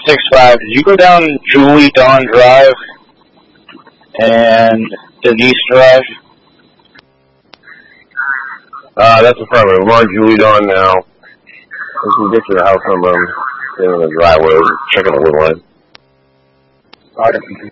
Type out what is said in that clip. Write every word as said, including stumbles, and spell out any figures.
six five, did you go down Julie Dawn Drive and Denise Drive? Uh, that's affirmative. We're on Julie Dawn now. We can get to the house number in the driveway, checking the wood line.